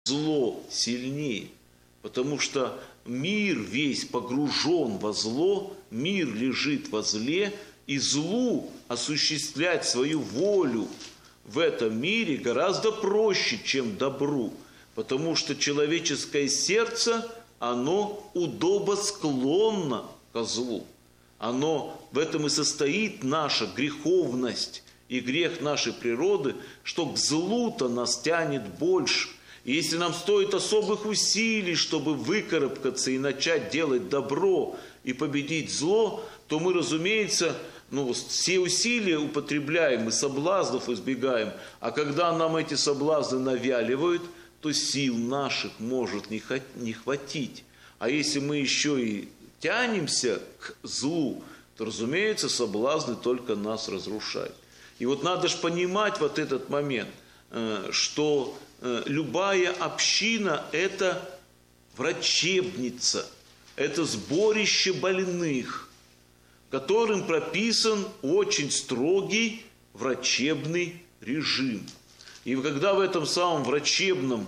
зло сильнее. Потому что мир весь погружен во зло, мир лежит во зле, и злу осуществлять свою волю в этом мире гораздо проще, чем добру. Потому что человеческое сердце, оно удобосклонно ко злу. В этом и состоит наша греховность и грех нашей природы, что к злу-то нас тянет больше. И если нам стоит особых усилий, чтобы выкарабкаться и начать делать добро и победить зло, то мы, разумеется, все усилия употребляем и соблазнов избегаем. А когда нам эти соблазны навяливают, то сил наших может не хватить. А если мы еще и тянемся к злу, то, разумеется, соблазны только нас разрушают. И вот надо же понимать вот этот момент, что любая община – это врачебница, это сборище больных, которым прописан очень строгий врачебный режим. И когда в этом самом врачебном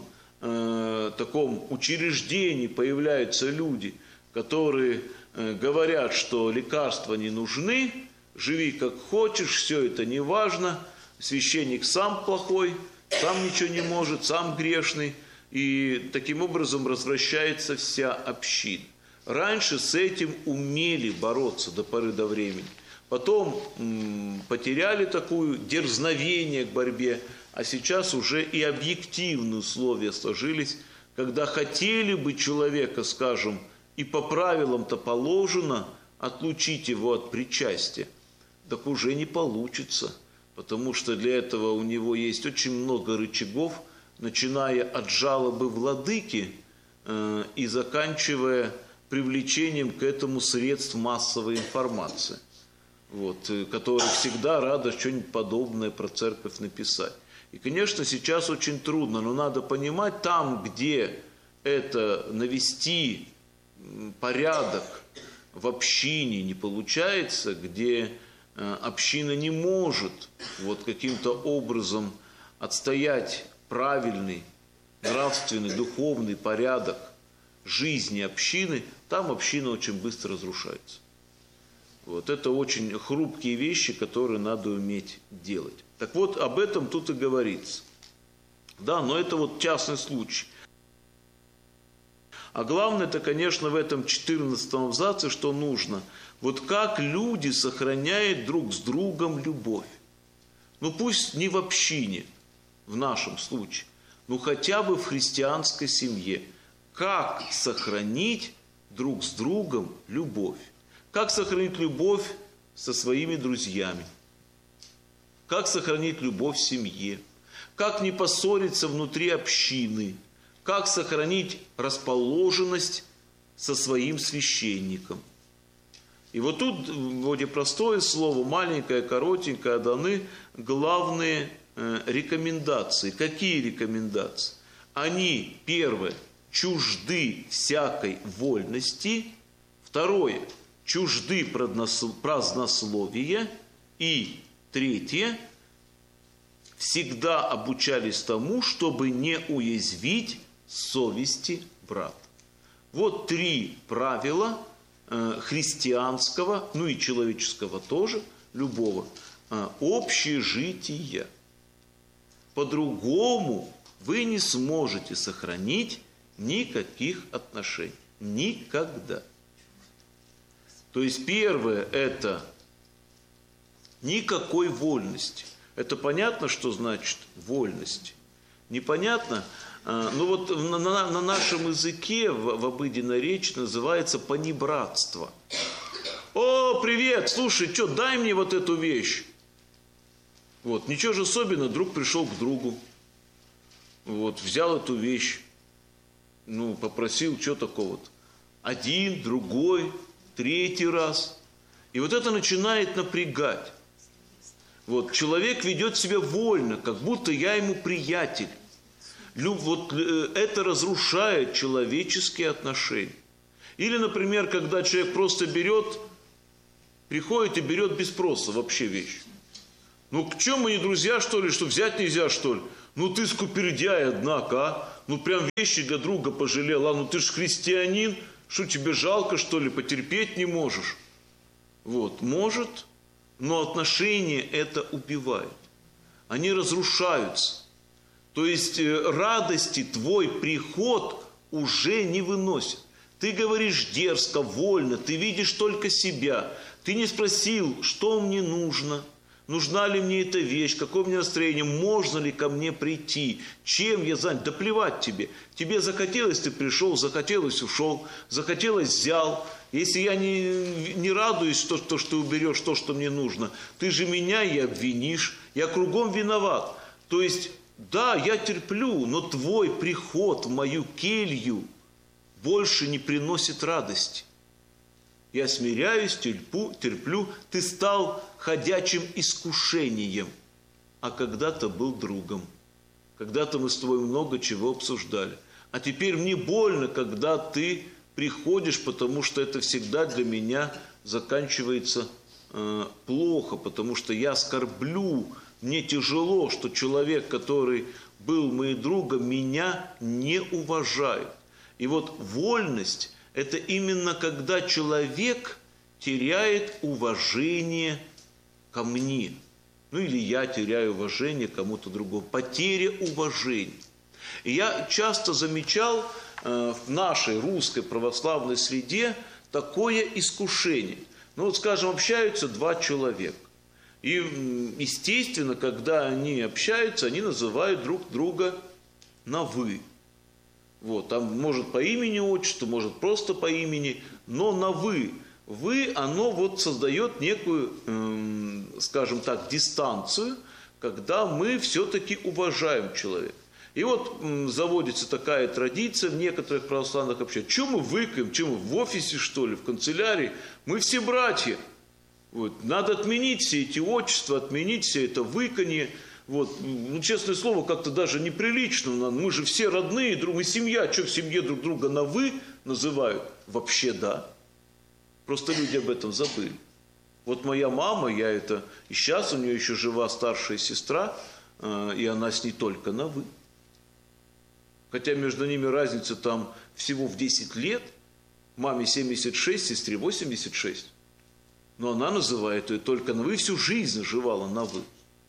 таком учреждении появляются люди, которые говорят, что лекарства не нужны, живи как хочешь, все это не важно, священник сам плохой, сам ничего не может, сам грешный, и таким образом развращается вся община. Раньше с этим умели бороться до поры до времени. Потом потеряли такое дерзновение к борьбе, а сейчас уже и объективные условия сложились, когда хотели бы человека, скажем, и по правилам-то положено отлучить его от причастия, так уже не получится, потому что для этого у него есть очень много рычагов, начиная от жалобы владыки и заканчивая привлечением к этому средств массовой информации, которые всегда рады что-нибудь подобное про церковь написать. И, конечно, сейчас очень трудно, но надо понимать, там, где это навести порядок в общине не получается, где община не может каким-то образом отстоять правильный, нравственный, духовный порядок жизни общины, там община очень быстро разрушается. Это очень хрупкие вещи, которые надо уметь делать. Так вот, об этом тут и говорится. Да, но это частный случай. А главное, это, конечно, в этом 14 абзаце, что нужно. Как люди сохраняют друг с другом любовь. Пусть не в общине, в нашем случае, но хотя бы в христианской семье. Как сохранить друг с другом любовь? Как сохранить любовь со своими друзьями? Как сохранить любовь в семье? Как не поссориться внутри общины? Как сохранить расположенность со своим священником? И тут, вроде простое слово, маленькое, коротенькое, даны главные рекомендации. Какие рекомендации? Они, первое, чужды всякой вольности. Второе, чужды празднословия. И третье, всегда обучались тому, чтобы не уязвить совести брата. Вот 3 правила христианского, и человеческого тоже, любого, общежития. По-другому вы не сможете сохранить никаких отношений. Никогда. То есть первое – это никакой вольности. Это понятно, что значит вольность? Непонятно? На нашем языке в обыденной речи называется понебратство. О, привет, слушай, дай мне эту вещь. Ничего же особенного, друг пришел к другу. Взял эту вещь. Попросил, что такого-то. Один, другой, 3-й раз. И это начинает напрягать. Человек ведет себя вольно, как будто я ему приятель. Это разрушает человеческие отношения. Или, например, когда человек просто приходит и берет без спроса вообще вещь. К чему мы не друзья, что ли, что взять нельзя, что ли? Ты скупердяй, однако, а? ну прям вещи для друга пожалел, ну ты же христианин, что тебе жалко, что ли, потерпеть не можешь? Вот, может, но отношения это убивает. Они разрушаются. То есть радости твой приход уже не выносит. Ты говоришь дерзко, вольно, ты видишь только себя. Ты не спросил, что мне нужно, нужна ли мне эта вещь, какое у меня настроение, можно ли ко мне прийти, чем я занят. Да плевать тебе. Тебе захотелось, ты пришел, захотелось, ушел, захотелось, взял. Если я не радуюсь, что ты уберешь то, что мне нужно, ты же меня и обвинишь. Я кругом виноват. То есть, да, я терплю, но твой приход в мою келью больше не приносит радости. Я смиряюсь, терплю. Ты стал ходячим искушением, а когда-то был другом. Когда-то мы с тобой много чего обсуждали. А теперь мне больно, когда ты приходишь, потому что это всегда для меня заканчивается плохо, потому что я скорблю, мне тяжело, что человек, который был моим другом, меня не уважает. И вот вольность – это именно когда человек теряет уважение ко мне. Ну или я теряю уважение к кому-то другому. Потеря уважения. И я часто замечал в нашей русской православной среде такое искушение. Ну вот, скажем, общаются два человека. И, естественно, когда они общаются, они называют друг друга на «вы». Вот, там может по имени, отчеству, может просто по имени, но на «вы». «Вы», оно вот создает некую, скажем так, дистанцию, когда мы все-таки уважаем человека. И вот заводится такая традиция в некоторых православных общинах. Чем мы выкаем, чем мы в офисе, что ли, в канцелярии? Мы все братья. Вот. Надо отменить все эти отчества, отменить все это выканье. Вот. Ну, честное слово, как-то даже неприлично. Мы же все родные, мы семья. Что в семье друг друга на «вы» называют? Вообще да. Просто люди об этом забыли. Вот моя мама, и сейчас у нее еще жива старшая сестра, и она с ней только на «вы». Хотя между ними разница там всего в 10 лет. Маме 76, сестре 86. Но она называет ее только на «вы». Всю жизнь называла на «вы».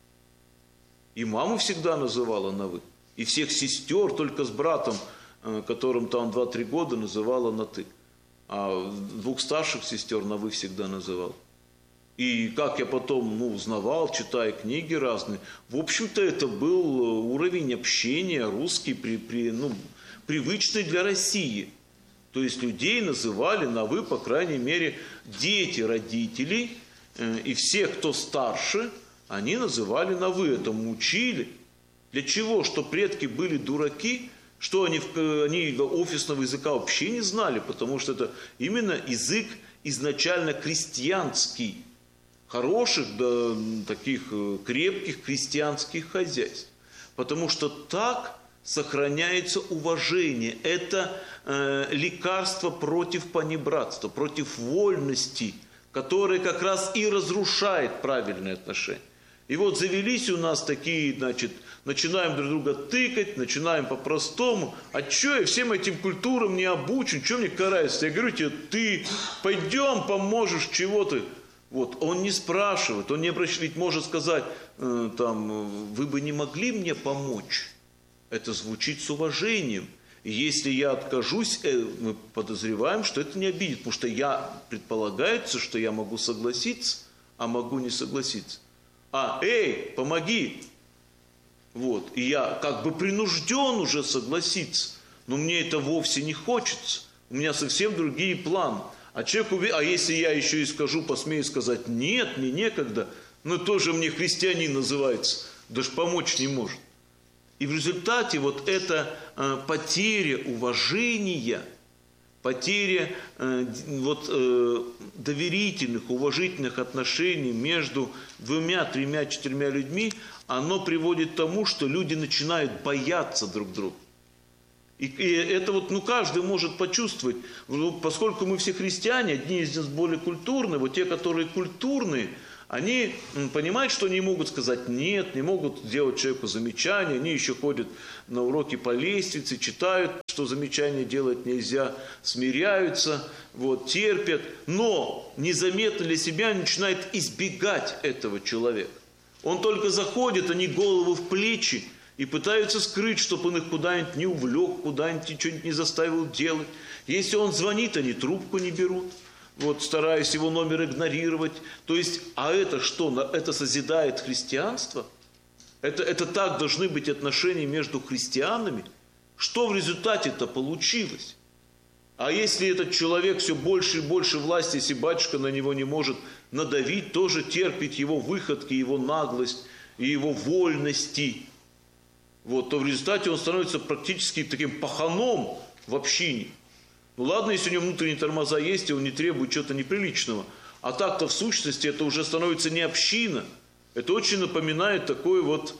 И маму всегда называла на «вы». И всех сестер только с братом, которым там 2-3 года, называла на «ты». А двух старших сестер на «вы» всегда называла. И как я потом узнавал, читая книги разные, в общем-то это был уровень общения русский, привычный для России. То есть людей называли на «вы», по крайней мере, дети родителей, и все, кто старше, они называли на «вы». Этому учили. Для чего? Что предки были дураки, что они офисного языка вообще не знали, потому что это именно язык изначально крестьянский, хороших, да, таких крепких крестьянских хозяйств. Потому что так сохраняется уважение. Это лекарство против понебратства, против вольности, которое как раз и разрушает правильные отношения. И вот завелись у нас такие, начинаем друг друга тыкать, начинаем по-простому. А что я всем этим культурам не обучен, что мне карается? Я говорю тебе, ты пойдем, поможешь, чего ты? Вот, он не спрашивает, он не обращает, ведь может сказать, вы бы не могли мне помочь? Это звучит с уважением. И если я откажусь, мы подозреваем, что это не обидит, потому что предполагается, что я могу согласиться, а могу не согласиться. Эй, помоги! Вот, и я как бы принужден уже согласиться, но мне это вовсе не хочется. У меня совсем другие планы. А если я еще и посмею сказать, нет, мне некогда, тоже мне христианин называется, даже помочь не может. И в результате вот эта потеря уважения, потеря доверительных, уважительных отношений между 2, 3, 4 людьми, оно приводит к тому, что люди начинают бояться друг друга. И это каждый может почувствовать, поскольку мы все христиане, одни из нас более культурные, те, которые культурные, Они понимают, что не могут сказать «нет», не могут сделать человеку замечание, они еще ходят на уроки по лестнице, читают, что замечания делать нельзя, смиряются, вот, терпят, но незаметно для себя начинают избегать этого человека. Он только заходит, они голову в плечи и пытаются скрыть, чтобы он их куда-нибудь не увлек, куда-нибудь что-нибудь не заставил делать. Если он звонит, они трубку не берут. Вот, стараюсь его номер игнорировать. То есть, а это что? Это созидает христианство? Это так должны быть отношения между христианами? Что в результате-то получилось? А если этот человек все больше и больше власти, если батюшка на него не может надавить, тоже терпит его выходки, его наглость и его вольности, вот, то в результате он становится практически таким паханом в общине. Ну ладно, если у него внутренние тормоза есть, и он не требует чего-то неприличного. А так-то в сущности это уже становится не община. Это очень напоминает такую вот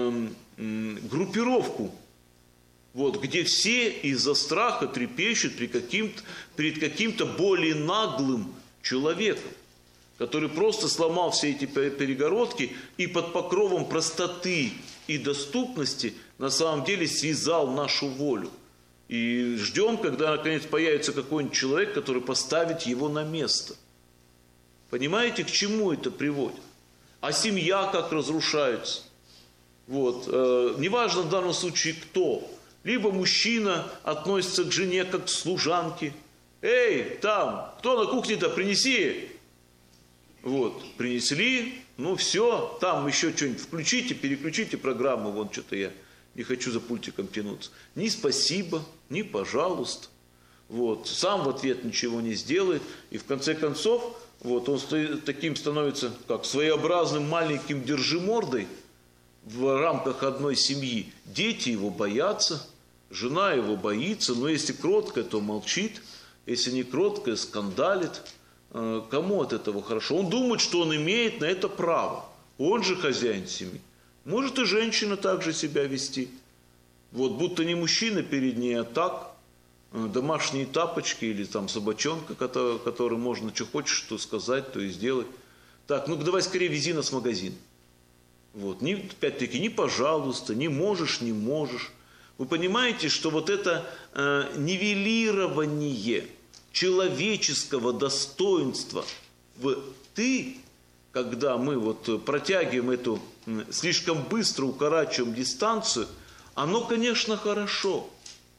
группировку, вот, где все из-за страха трепещут перед каким-то более наглым человеком, который просто сломал все эти перегородки и под покровом простоты и доступности на самом деле связал нашу волю. И ждем, когда наконец появится какой-нибудь человек, который поставит его на место. Понимаете, к чему это приводит? А семья как разрушается? Вот. Неважно в данном случае кто. Либо мужчина относится к жене как к служанке. Эй, там, кто на кухне-то, принеси. Вот, принесли, ну все, там еще что-нибудь включите, переключите программу, вон что-то я не хочу за пультиком тянуться. Ни спасибо, ни пожалуйста. Вот, сам в ответ ничего не сделает. И в конце концов, вот, он таким становится, как своеобразным маленьким держимордой в рамках одной семьи. Дети его боятся, жена его боится, но если кроткая, то молчит, если не кроткая, скандалит. Кому от этого хорошо? Он думает, что он имеет на это право. Он же хозяин семьи. Может и женщина также себя вести. Вот, будто не мужчина перед ней, а так, домашние тапочки или там собачонка, который можно что хочешь, что сказать, то и сделать. Так, ну давай скорее вези нас в магазин. Вот, опять-таки, не пожалуйста, не можешь, не можешь. Вы понимаете, что вот это нивелирование человеческого достоинства в «ты», когда мы вот протягиваем эту, слишком быстро укорачиваем дистанцию, оно, конечно, хорошо,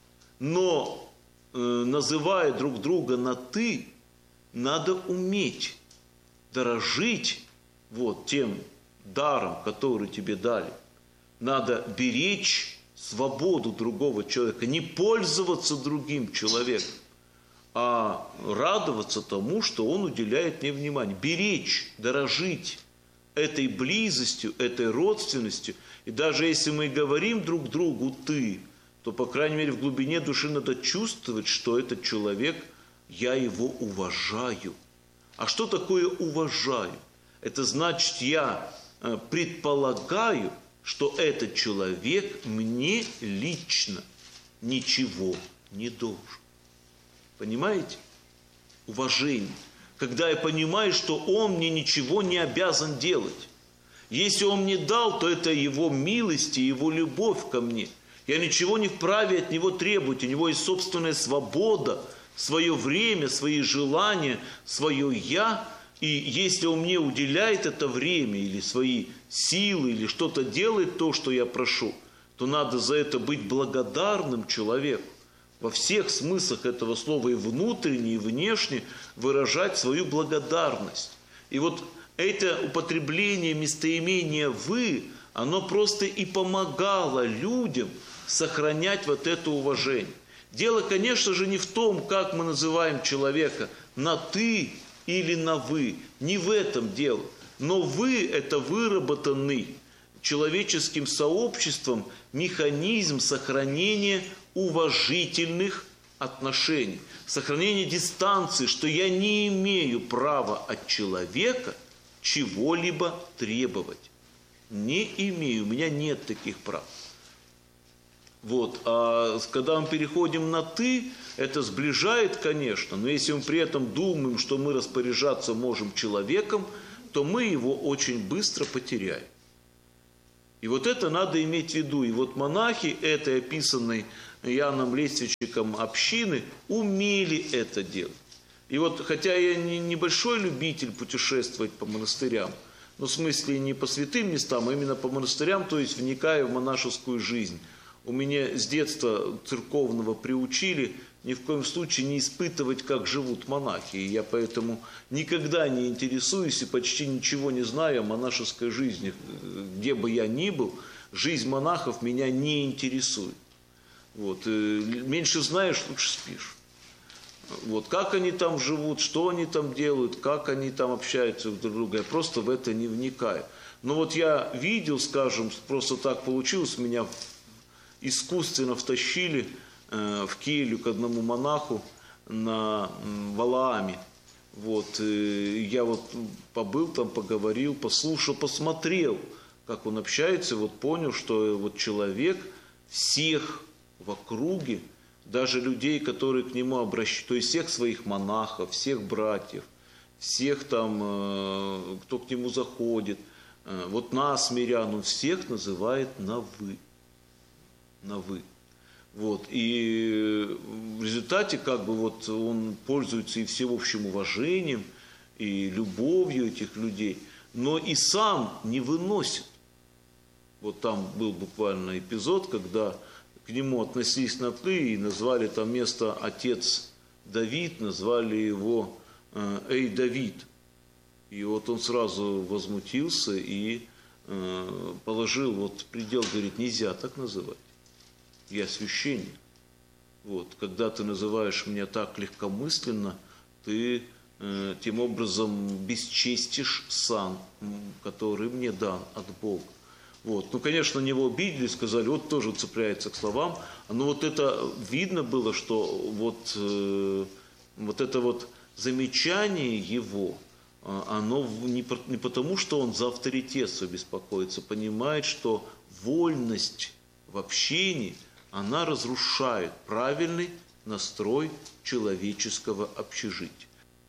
но называя друг друга на «ты», надо уметь дорожить вот тем даром, который тебе дали. Надо беречь свободу другого человека, не пользоваться другим человеком, а радоваться тому, что он уделяет мне внимание. Беречь, дорожить этой близостью, этой родственностью. И даже если мы говорим друг другу «ты», то, по крайней мере, в глубине души надо чувствовать, что этот человек, я его уважаю. А что такое уважаю? Это значит, я предполагаю, что этот человек мне лично ничего не должен. Понимаете? Уважение. Когда я понимаю, что он мне ничего не обязан делать. Если он мне дал, то это его милость и его любовь ко мне. Я ничего не вправе от него требовать. У него есть собственная свобода, свое время, свои желания, свое «я». И если он мне уделяет это время или свои силы, или что-то делает, то, что я прошу, то надо за это быть благодарным человеку. Во всех смыслах этого слова, и внутренне, и внешне, выражать свою благодарность. И вот это употребление местоимения «вы», оно просто и помогало людям сохранять вот это уважение. Дело, конечно же, не в том, как мы называем человека, на «ты» или на «вы». Не в этом дело. Но «вы» – это выработанный человеческим сообществом механизм сохранения уважительных отношений, сохранения дистанции, что я не имею права от человека чего-либо требовать. Не имею, у меня нет таких прав. Вот. А когда мы переходим на «ты», это сближает, конечно, но если мы при этом думаем, что мы распоряжаться можем человеком, то мы его очень быстро потеряем. И вот это надо иметь в виду. И вот монахи этой описанной Иоанном Лествичником общины умели это делать. И вот, хотя я небольшой любитель путешествовать по монастырям, но в смысле не по святым местам, а именно по монастырям, то есть вникая в монашескую жизнь. У меня с детства церковного приучили ни в коем случае не испытывать, как живут монахи. И я поэтому никогда не интересуюсь и почти ничего не знаю о монашеской жизни. Где бы я ни был, жизнь монахов меня не интересует. Вот. Меньше знаешь, лучше спишь. Вот. Как они там живут, что они там делают, как они там общаются друг с другом, я просто в это не вникаю. Но вот я видел, скажем, просто так получилось, меня искусственно втащили в келью к одному монаху на Валааме. Вот. Я вот побыл там, поговорил, послушал, посмотрел, как он общается, вот понял, что вот человек всех в округе, даже людей, которые к нему обращаются, то есть всех своих монахов, всех братьев, всех там, кто к нему заходит, вот нас, мирян, он всех называет на «вы». На «вы». Вот. И в результате как бы вот он пользуется и всеобщим уважением, и любовью этих людей, но и сам не выносит. Вот там был буквально эпизод, когда к нему относились на «ты» и назвали там место отец Давид, назвали его «Эй, Давид». И вот он сразу возмутился и положил вот предел, говорит, нельзя так называть. Я священник. Вот. Когда ты называешь меня так легкомысленно, ты тем образом бесчестишь сан, который мне дан от Бога. Вот. Ну, конечно, на него обидели, сказали, вот тоже цепляется к словам. Но вот это видно было, что вот это вот замечание его, оно не потому, что он за авторитет свой беспокоится, понимает, что вольность в общении, она разрушает правильный настрой человеческого общежития.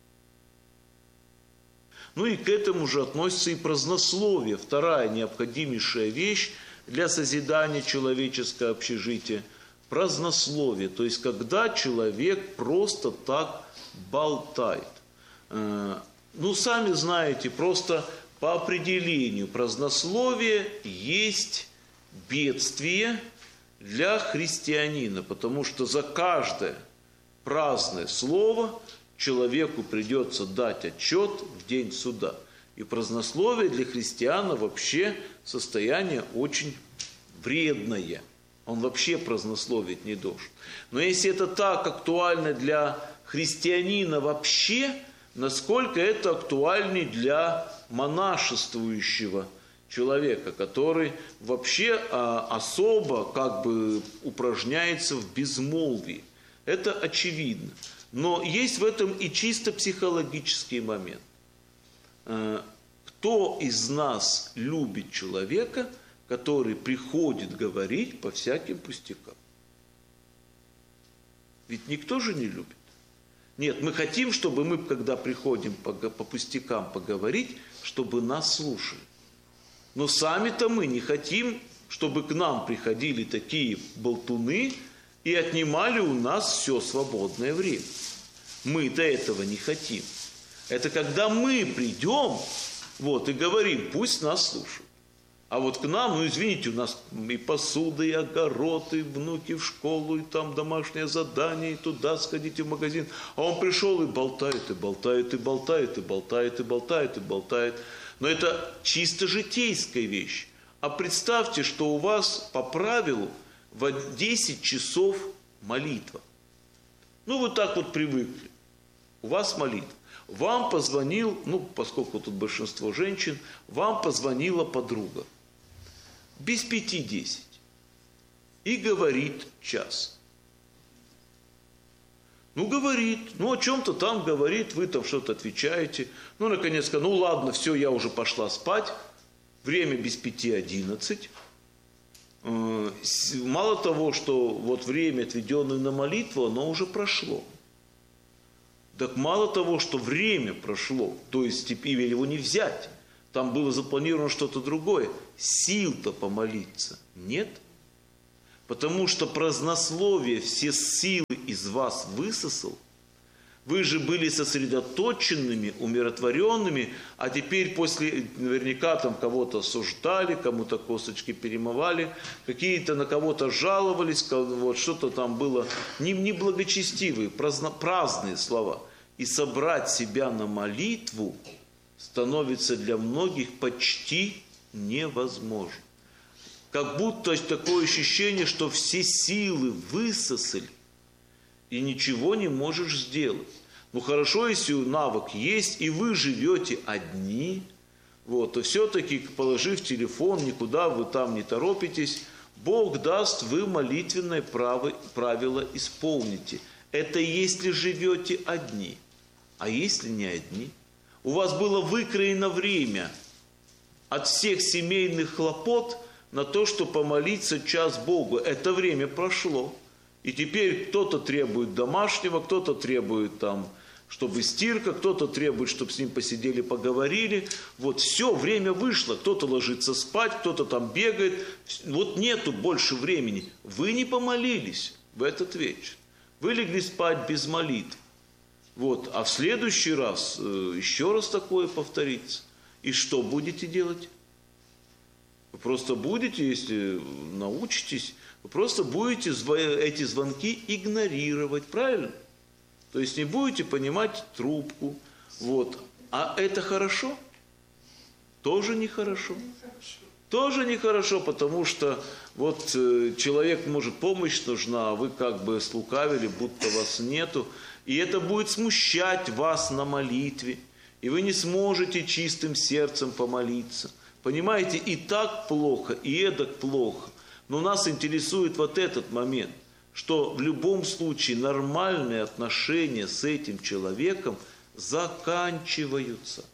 Ну и к этому же относится и празднословие, вторая необходимейшая вещь для созидания человеческого общежития. Празднословие, то есть когда человек просто так болтает. Ну, сами знаете, просто по определению празднословие есть бедствие для христианина, потому что за каждое праздное слово человеку придется дать отчет в день суда. И празднословие для христиана вообще состояние очень вредное. Он вообще празднословить не должен. Но если это так актуально для христианина вообще, насколько это актуально для монашествующего человека, который вообще особо как бы упражняется в безмолвии. Это очевидно. Но есть в этом и чисто психологический момент. Кто из нас любит человека, который приходит говорить по всяким пустякам? Ведь никто же не любит. Нет, мы хотим, чтобы мы, когда приходим по пустякам поговорить, чтобы нас слушали. Но сами-то мы не хотим, чтобы к нам приходили такие болтуны и отнимали у нас все свободное время. Мы-то этого не хотим. Это когда мы придем вот, и говорим, пусть нас слушают. А вот к нам, ну извините, у нас и посуда, и огород, и внуки в школу, и там домашнее задание, и туда сходите в магазин. А он пришел и болтает, и болтает, и болтает, и болтает, и болтает, и болтает. Но это чисто житейская вещь. А представьте, что у вас по правилу в 10 часов молитва. Ну, вы так вот привыкли. У вас молитва. Вам позвонил, ну, поскольку тут большинство женщин, вам позвонила подруга. Без 5-10. И говорит час. Ну, говорит, ну, о чем-то там говорит, вы там что-то отвечаете. Ну, наконец, ну, ладно, все, я уже пошла спать. Время без 5:11. Мало того, что вот время, отведенное на молитву, оно уже прошло. Так мало того, что время прошло, то есть теперь его не взять, там было запланировано что-то другое, сил-то помолиться нет. Потому что празднословие все силы из вас высосал. Вы же были сосредоточенными, умиротворенными, а теперь после, наверняка там кого-то осуждали, кому-то косточки перемывали, какие-то на кого-то жаловались, вот что-то там было неблагочестивые, праздные слова. И собрать себя на молитву становится для многих почти невозможно. Как будто такое ощущение, что все силы высосали, и ничего не можешь сделать. Ну хорошо, если навык есть, и вы живете одни, вот, то все-таки, положив телефон, никуда вы там не торопитесь, Бог даст, вы молитвенное правило исполните. Это если живете одни. А если не одни? У вас было выкроено время от всех семейных хлопот на то, что помолиться час Богу. Это время прошло. И теперь кто-то требует домашнего, кто-то требует там, чтобы стирка, кто-то требует, чтобы с ним посидели, поговорили. Вот все, время вышло. Кто-то ложится спать, кто-то там бегает. Вот нету больше времени. Вы не помолились в этот вечер. Вы легли спать без молитв. Вот. А в следующий раз еще раз такое повторится. И что будете делать? Вы просто будете, если научитесь, вы просто будете эти звонки игнорировать, правильно? То есть не будете понимать трубку. Вот. А это хорошо? Тоже нехорошо. Тоже нехорошо, потому что вот человек, может, помощь нужна, а вы как бы слукавили, будто вас нету. И это будет смущать вас на молитве. И вы не сможете чистым сердцем помолиться. Понимаете, и так плохо, и эдак плохо. Но нас интересует вот этот момент, что в любом случае нормальные отношения с этим человеком заканчиваются.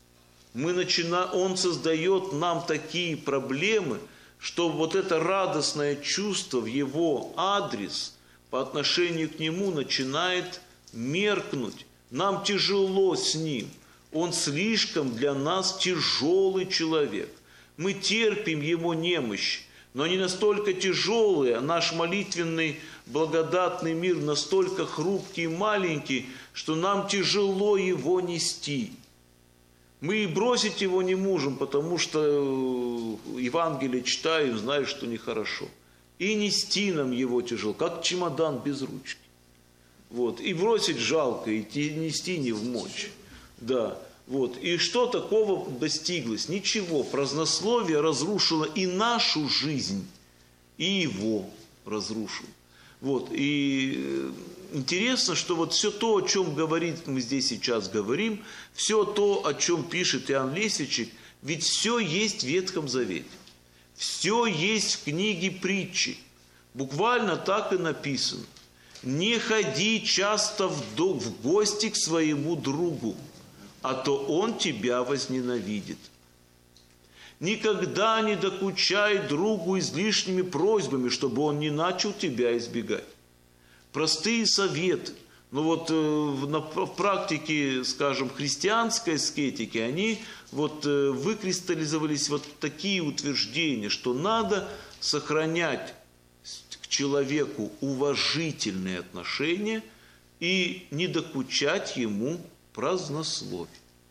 Он создает нам такие проблемы, что вот это радостное чувство в его адрес по отношению к нему начинает меркнуть. Нам тяжело с ним. Он слишком для нас тяжелый человек. Мы терпим его немощь, но они настолько тяжелые, а наш молитвенный благодатный мир настолько хрупкий и маленький, что нам тяжело его нести. Мы и бросить его не можем, потому что Евангелие читаем, знаем, что нехорошо. И нести нам его тяжело, как чемодан без ручки. Вот. И бросить жалко, и нести не в мочь. Да, вот. И что такого достиглось? Ничего. Празднословие разрушило и нашу жизнь, и его разрушило. Вот. И интересно, что вот все то, о чем говорит, мы здесь сейчас говорим, все то, о чем пишет Иоанн Лесвичник, ведь все есть в Ветхом Завете. Все есть в книге притчи. Буквально так и написано. Не ходи часто в гости к своему другу, а то он тебя возненавидит. Никогда не докучай другу излишними просьбами, чтобы он не начал тебя избегать. Простые советы. Но вот в практике, скажем, христианской аскетики, они вот выкристаллизовались вот такие утверждения, что надо сохранять к человеку уважительные отношения и не докучать ему празднословие.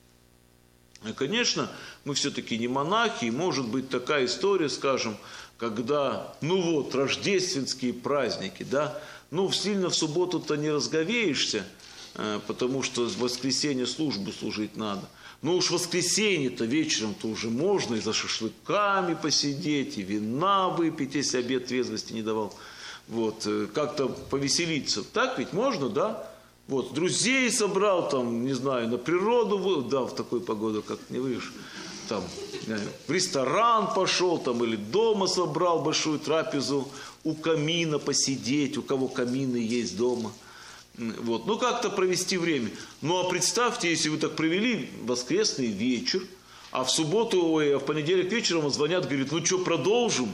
И, конечно, мы все-таки не монахи, и может быть такая история, скажем, когда, рождественские праздники, да, сильно в субботу-то не разговеешься, потому что в воскресенье службу служить надо. Уж в воскресенье-то вечером-то уже можно и за шашлыками посидеть, и вина выпить, если обед трезвости не давал. Вот, как-то повеселиться. Так ведь можно, да? Вот, друзей собрал, там, не знаю, на природу, да, в такую погоду, как не выйдешь, там, в ресторан пошел, там, или дома собрал большую трапезу, у камина посидеть, у кого камины есть дома. Вот, как-то провести время. А представьте, если вы так провели воскресный вечер, а в субботу, а в понедельник вечером звонят, говорят, что, продолжим?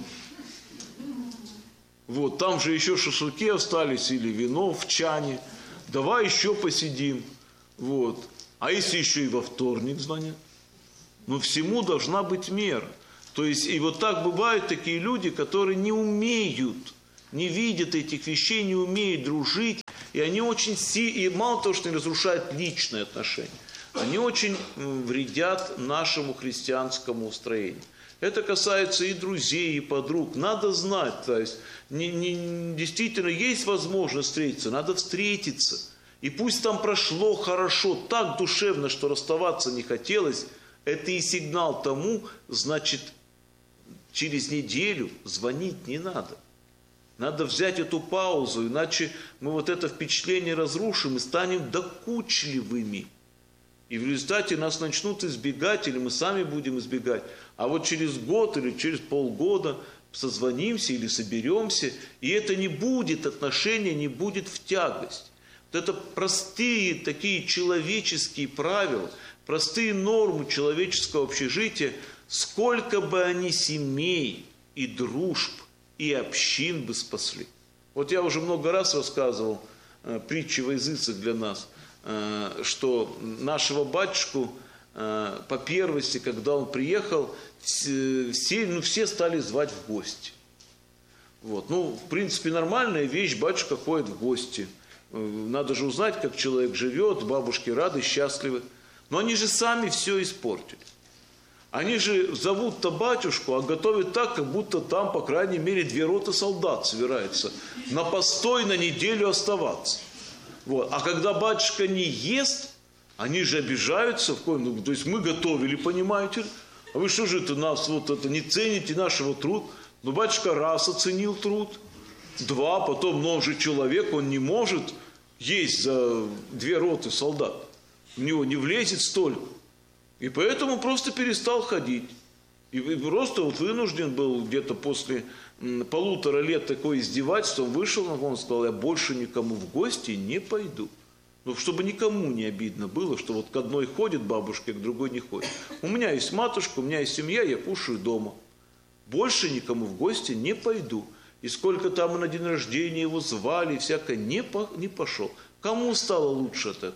Вот, там же еще шашлыки остались или вино в чане. Давай еще посидим. Вот. А если еще и во вторник звонят? Ну, всему должна быть мера. То есть, и вот так бывают такие люди, которые не умеют, не видят этих вещей, не умеют дружить. И они очень и мало того, что они разрушают личные отношения, они очень вредят нашему христианскому устроению. Это касается и друзей, и подруг. Надо знать, то есть действительно есть возможность встретиться, надо встретиться. И пусть там прошло хорошо, так душевно, что расставаться не хотелось, это и сигнал тому, значит, через неделю звонить не надо. Надо взять эту паузу, иначе мы вот это впечатление разрушим и станем докучливыми. И в результате нас начнут избегать, или мы сами будем избегать. А вот через год или через полгода созвонимся или соберемся, и это не будет, отношения не будет в тягость. Вот это простые такие человеческие правила, простые нормы человеческого общежития, сколько бы они семей и дружб, и общин бы спасли. Вот я уже много раз рассказывал притчи во языцах для нас, что нашего батюшку по первости, когда он приехал, все стали звать в гости. Вот. Ну, в принципе, нормальная вещь, батюшка ходит в гости. Надо же узнать, как человек живет, бабушки рады, счастливы. Но они же сами все испортили. Они же зовут-то батюшку, а готовят так, как будто там, по крайней мере, 2 роты солдат собираются на постой на неделю оставаться. Вот. А когда батюшка не ест, они же обижаются. То есть мы готовили, понимаете? А вы что же это нас вот это не цените нашего труда? Ну, батюшка раз оценил труд, 2, потом, но он же человек, он не может есть за 2 роты солдат. У него не влезет столько. И поэтому просто перестал ходить. И просто вот вынужден был где-то после 1,5 лет такое издевательство, вышел, он сказал, я больше никому в гости не пойду. Ну, чтобы никому не обидно было, что вот к одной ходит бабушка, к другой не ходит. У меня есть матушка, у меня есть семья, я кушаю дома. Больше никому в гости не пойду. И сколько там на день рождения его звали, всякое, не пошел. Кому стало лучше от этого?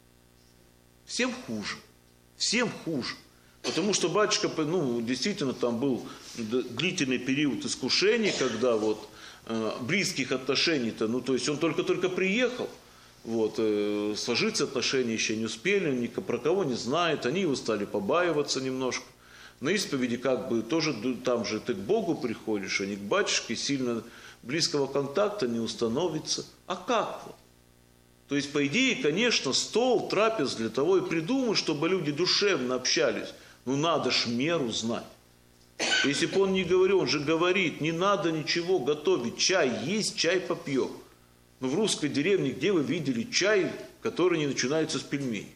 Всем хуже. Всем хуже. Потому что батюшка, действительно, там был длительный период искушений, когда вот близких отношений-то, то есть он только-только приехал, вот, сложиться отношения еще не успели, ни про кого не знает, они его стали побаиваться немножко. На исповеди как бы тоже, там же ты к Богу приходишь, а не к батюшке, сильно близкого контакта не установится. А как вот? То есть, по идее, конечно, стол, трапез для того и придуман, чтобы люди душевно общались. Ну, надо ж меру знать. Если бы он не говорил, он же говорит, не надо ничего готовить, чай есть, чай попьем. Но в русской деревне, где вы видели чай, который не начинается с пельменей?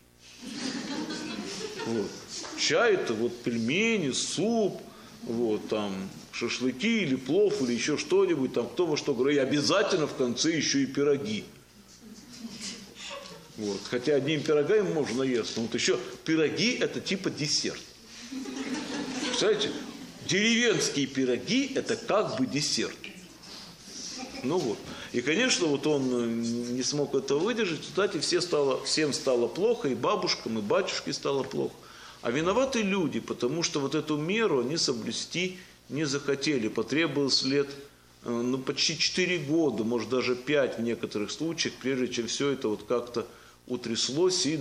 Вот. Чай это вот пельмени, суп, вот там шашлыки или плов, или еще что-нибудь, там кто во что говорит. И обязательно в конце еще и пироги. Вот. Хотя одними пирогами можно есть, но вот еще пироги это типа десерт. Представляете, деревенские пироги это как бы десерт. Ну вот. И, конечно, вот он не смог этого выдержать, кстати, всем стало плохо, и бабушкам, и батюшке стало плохо. А виноваты люди, потому что вот эту меру они соблюсти не захотели. Потребовалось лет почти 4 года, может даже 5 в некоторых случаях, прежде чем все это вот как-то утряслось и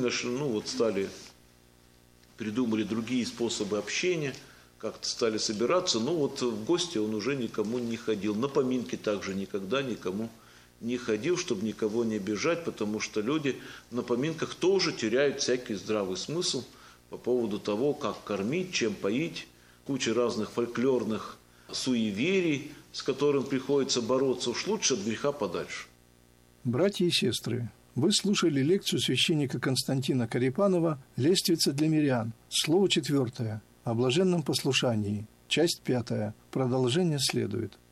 придумали другие способы общения, как-то стали собираться. Но вот в гости он уже никому не ходил. На поминки также никогда никому не ходил, чтобы никого не обижать, потому что люди на поминках тоже теряют всякий здравый смысл по поводу того, как кормить, чем поить, куча разных фольклорных суеверий, с которым приходится бороться, уж лучше от греха подальше. Братья и сестры, вы слушали лекцию священника Константина Карипанова «Лествица для мирян». Слово 4. О блаженном послушании. Часть 5. Продолжение следует.